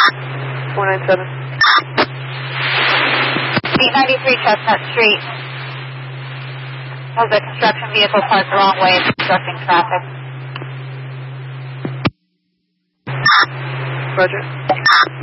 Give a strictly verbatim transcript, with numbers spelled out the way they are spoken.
four nine seven. eight ninety-three Chestnut Street. Has a construction vehicle parked the wrong way, obstructing traffic. Roger.